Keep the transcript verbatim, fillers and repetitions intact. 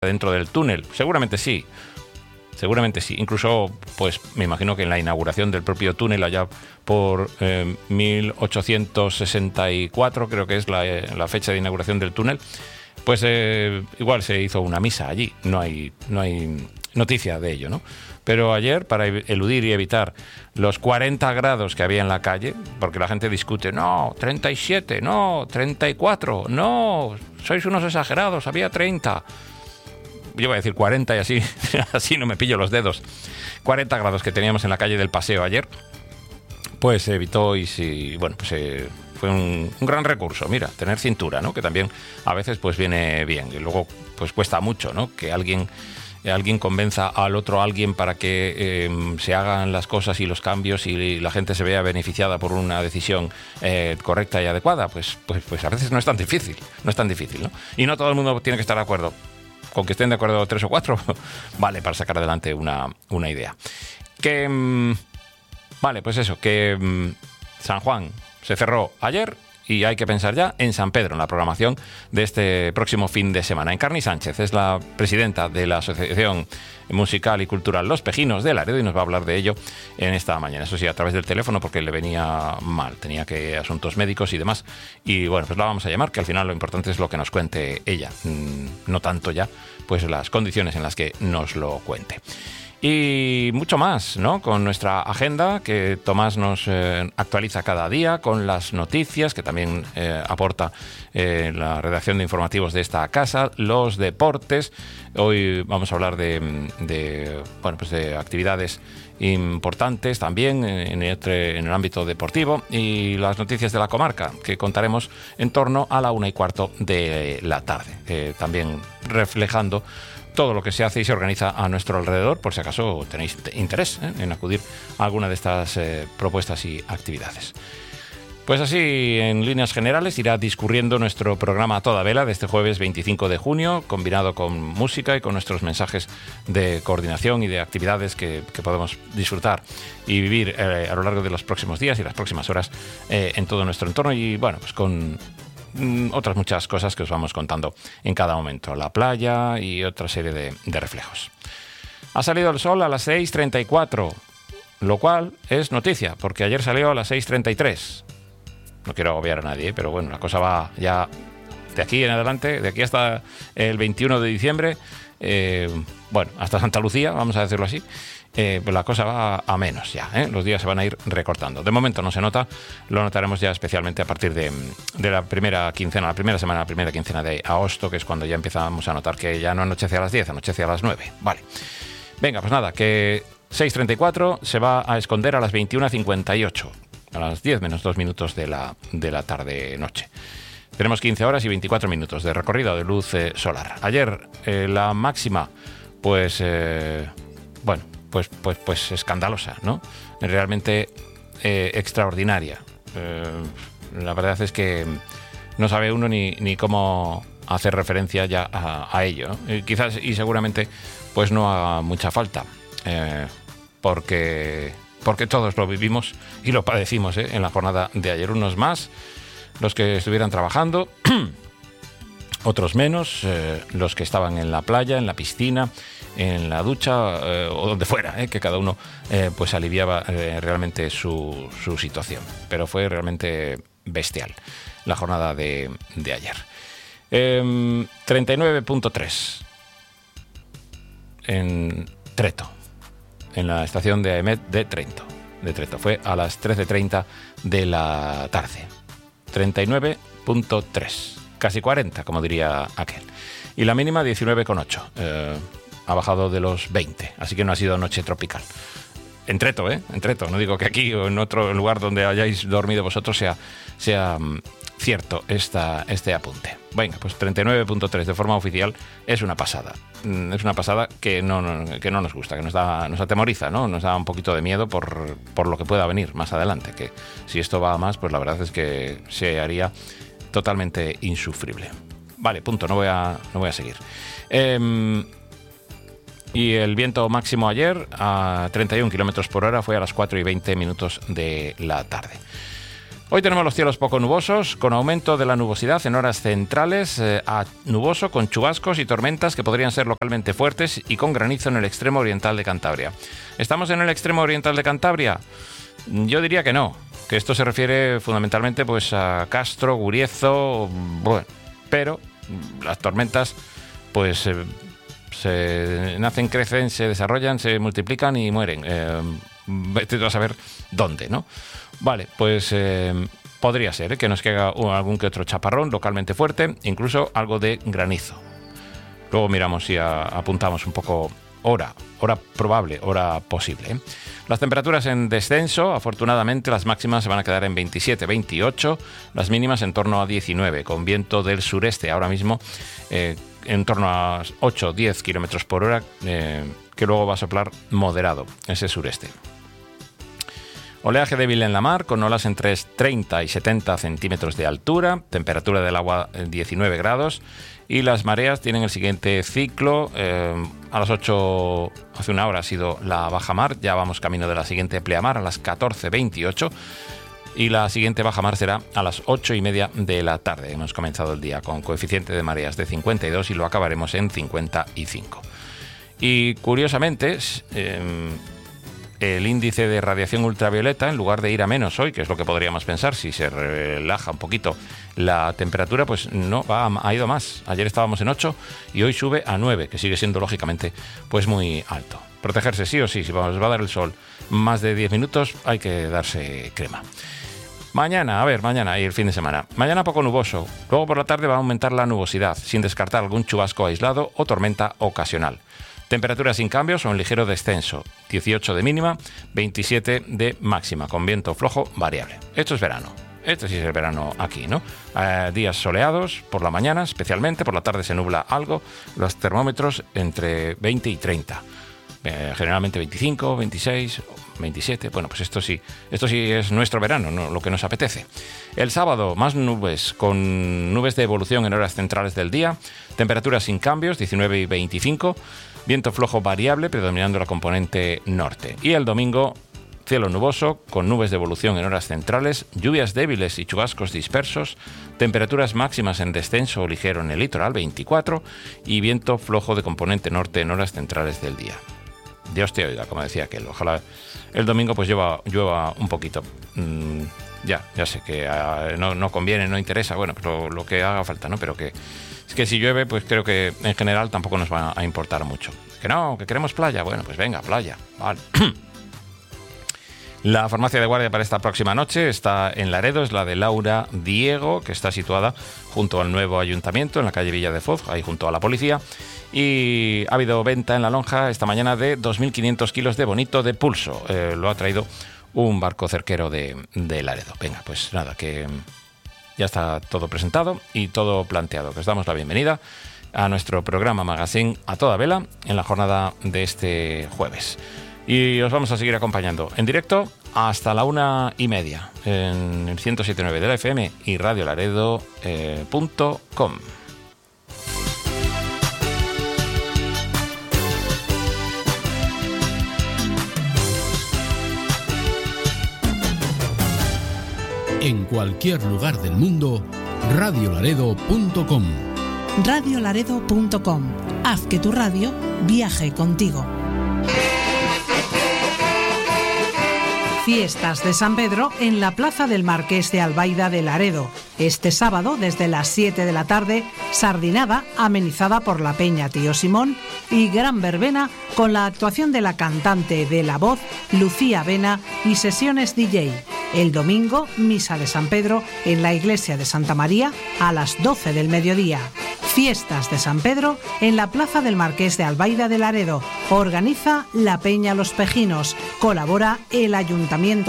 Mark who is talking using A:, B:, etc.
A: dentro del túnel. Seguramente sí. Seguramente sí. Incluso, pues me imagino que en la inauguración del propio túnel, allá por eh, mil ochocientos sesenta y cuatro, creo que es la, eh, la fecha de inauguración del túnel, pues eh, igual se hizo una misa allí. No hay, no hay noticia de ello, ¿no? Pero ayer, para eludir y evitar los cuarenta grados que había en la calle, porque la gente discute, no, treinta y siete, no, treinta y cuatro, no, sois unos exagerados, había treinta. Yo voy a decir cuarenta y así, así no me pillo los dedos. cuarenta grados que teníamos en la calle del Paseo ayer, pues se evitó y sí, bueno, pues eh, fue un, un gran recurso. Mira, tener cintura, ¿no? Que también a veces pues viene bien. Y luego pues cuesta mucho, ¿no? Que alguien, alguien convenza al otro alguien para que eh, se hagan las cosas y los cambios y la gente se vea beneficiada por una decisión eh, correcta y adecuada. Pues, pues, pues a veces no es tan difícil, no es tan difícil, ¿no? Y no todo el mundo tiene que estar de acuerdo. Con que estén de acuerdo tres o cuatro, vale, para sacar adelante una, una idea. Que, mmm, vale, pues eso, que mmm, San Juan se cerró ayer y hay que pensar ya en San Pedro, en la programación de este próximo fin de semana. Encarni Sánchez es la presidenta de la Asociación Musical y Cultural Los Pejinos de Laredo y nos va a hablar de ello en esta mañana. Eso sí, a través del teléfono porque le venía mal, tenía que asuntos médicos y demás. Y bueno, pues la vamos a llamar, que al final lo importante es lo que nos cuente ella, no tanto ya pues las condiciones en las que nos lo cuente. Y mucho más, ¿no? Con nuestra agenda que Tomás nos eh, actualiza cada día, con las noticias que también eh, aporta eh, la redacción de informativos de esta casa, los deportes. Hoy vamos a hablar de, de, bueno, pues de actividades importantes también en el, en el ámbito deportivo y las noticias de la comarca que contaremos en torno a la una y cuarto de la tarde, eh, también reflejando todo lo que se hace y se organiza a nuestro alrededor, por si acaso tenéis interés ¿eh? en acudir a alguna de estas eh, propuestas y actividades. Pues así, en líneas generales, irá discurriendo nuestro programa a toda vela de este jueves veinticinco de junio, combinado con música y con nuestros mensajes de coordinación y de actividades que, que podemos disfrutar y vivir eh, a lo largo de los próximos días y las próximas horas eh, en todo nuestro entorno y, bueno, pues con otras muchas cosas que os vamos contando en cada momento, la playa y otra serie de, de reflejos. Ha salido el sol a las seis treinta y cuatro, lo cual es noticia, porque ayer salió a las seis treinta y tres. No quiero agobiar a nadie, pero bueno, la cosa va ya de aquí en adelante, de aquí hasta el veintiuno de diciembre, eh, bueno, hasta Santa Lucía, vamos a decirlo así. Eh, pues la cosa va a menos ya, ¿eh? Los días se van a ir recortando. De momento no se nota, lo notaremos ya especialmente a partir de, de la primera quincena, la primera semana, la primera quincena de agosto, que es cuando ya empezamos a notar que ya no anochece a las diez, anochece a las nueve. Vale. Venga, pues nada, que seis treinta y cuatro se va a esconder a las veintiuna cincuenta y ocho, a las diez menos dos minutos de la, de la tarde-noche. Tenemos quince horas y veinticuatro minutos de recorrido de luz eh, solar. Ayer eh, la máxima, pues, eh, bueno, Pues, pues, pues escandalosa, ¿no? Realmente eh, extraordinaria. Eh, la verdad es que no sabe uno ni, ni cómo hacer referencia ya a, a ello, ¿no? Eh, quizás y seguramente pues no haga mucha falta, eh, porque, porque todos lo vivimos y lo padecimos ¿eh? en la jornada de ayer. Unos más, los que estuvieran trabajando, otros menos, eh, los que estaban en la playa, en la piscina, en la ducha eh, o donde fuera, eh, que cada uno eh, pues aliviaba eh, realmente su, su situación. Pero fue realmente bestial la jornada de, de ayer. Eh, treinta y nueve punto tres en Treto, en la estación de AEMET de Trento, de Treto. Fue a las trece treinta de la tarde. treinta y nueve punto tres. Casi cuarenta, como diría aquel. Y la mínima diecinueve coma ocho. Eh, ha bajado de los veinte, así que no ha sido noche tropical. En Treto, ¿eh? En Treto. No digo que aquí o en otro lugar donde hayáis dormido vosotros sea, sea um, cierto esta, este apunte. Venga, pues treinta y nueve punto tres de forma oficial es una pasada. Es una pasada que no, no, que no nos gusta, que nos da, nos atemoriza, ¿no? Nos da un poquito de miedo por, por lo que pueda venir más adelante. Que si esto va a más, pues la verdad es que se haría totalmente insufrible. Vale, punto, no voy a, no voy a seguir. Eh, y el viento máximo ayer a treinta y uno kilómetros por hora fue a las cuatro y veinte minutos de la tarde. Hoy tenemos los cielos poco nubosos, con aumento de la nubosidad en horas centrales eh, a nuboso, con chubascos y tormentas que podrían ser localmente fuertes y con granizo en el extremo oriental de Cantabria. ¿Estamos en el extremo oriental de Cantabria? Yo diría que no, que esto se refiere fundamentalmente pues a Castro, Guriezo, bueno, pero las tormentas pues eh, se nacen, crecen, se desarrollan, se multiplican y mueren. Eh, vete tú a saber dónde, ¿no? Vale, pues eh, podría ser ¿eh? que nos caiga algún que otro chaparrón localmente fuerte, incluso algo de granizo. Luego miramos si a, apuntamos un poco hora, hora probable, hora posible. ¿eh? Las temperaturas en descenso, afortunadamente las máximas se van a quedar en veintisiete, veintiocho, las mínimas en torno a diecinueve, con viento del sureste ahora mismo eh, en torno a ocho, diez kilómetros por hora, eh, que luego va a soplar moderado ese sureste. Oleaje débil en la mar, con olas entre treinta y setenta centímetros de altura, temperatura del agua diecinueve grados, y las mareas tienen el siguiente ciclo. Eh, a las ocho, hace una hora ha sido la baja mar, ya vamos camino de la siguiente pleamar a las catorce veintiocho, y la siguiente baja mar será a las ocho y media de la tarde. Hemos comenzado el día con coeficiente de mareas de cincuenta y dos y lo acabaremos en cincuenta y cinco. Y curiosamente, eh, el índice de radiación ultravioleta, en lugar de ir a menos hoy, que es lo que podríamos pensar si se relaja un poquito la temperatura, pues no, va, ha ido más. Ayer estábamos en ocho y hoy sube a nueve, que sigue siendo lógicamente pues muy alto. Protegerse sí o sí, si os va a dar el sol más de diez minutos hay que darse crema. Mañana, a ver, mañana y el fin de semana. Mañana poco nuboso, luego por la tarde va a aumentar la nubosidad, sin descartar algún chubasco aislado o tormenta ocasional. Temperaturas sin cambios o en ligero descenso, dieciocho de mínima, veintisiete de máxima, con viento flojo variable. Esto es verano, este sí es el verano aquí, ¿no? Eh, días soleados por la mañana, especialmente, por la tarde se nubla algo, los termómetros entre veinte y treinta, eh, generalmente veinticinco, veintiséis, veintisiete, bueno, pues esto sí, esto sí es nuestro verano, ¿no? Lo que nos apetece. El sábado, más nubes, con nubes de evolución en horas centrales del día, temperaturas sin cambios, diecinueve y veinticinco, viento flojo variable predominando la componente norte. Y el domingo, cielo nuboso, con nubes de evolución en horas centrales, lluvias débiles y chubascos dispersos, temperaturas máximas en descenso o ligero en el litoral, veinticuatro, y viento flojo de componente norte en horas centrales del día. Dios te oiga, como decía aquel. Ojalá el domingo pues llueva, llueva un poquito. Mm, ya, ya sé que uh, no, no conviene, no interesa, bueno, pero lo que haga falta, ¿no? Pero que es que si llueve, pues creo que en general tampoco nos va a importar mucho. Que no, que queremos playa, bueno, pues venga, playa, vale. La farmacia de guardia para esta próxima noche está en Laredo, es la de Laura Diego, que está situada junto al nuevo ayuntamiento, en la calle Villa de Foz, ahí junto a la policía. Y ha habido venta en la lonja esta mañana de dos mil quinientos kilos de bonito de pulso. Eh, lo ha traído un barco cerquero de, de Laredo. Venga, pues nada, que ya está todo presentado y todo planteado. Que os damos la bienvenida a nuestro programa Magazine a toda vela en la jornada de este jueves. Y os vamos a seguir acompañando en directo hasta la una y media en el ciento siete punto nueve de la F M y radio laredo punto com.
B: En cualquier lugar del mundo, radio laredo punto com.
C: radio laredo punto com. Haz que tu radio viaje contigo. Fiestas de San Pedro en la Plaza del Marqués de Albaida de Laredo. Este sábado, desde las siete de la tarde, sardinada amenizada por la Peña Tío Simón y gran verbena con la actuación de la cantante de la voz Lucía Vena y sesiones D J. El domingo, misa de San Pedro en la iglesia de Santa María a las doce del mediodía. Fiestas de San Pedro en la Plaza del Marqués de Albaida de Laredo. Organiza la Peña Los Pejinos. Colabora el Ayuntamiento